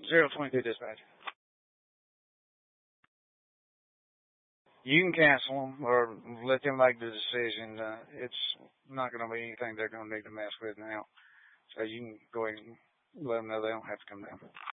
022 dispatch. You can cancel them or let them make the decision. It's not going to be anything they're going to need to mess with now. So you can go ahead and let them know they don't have to come down.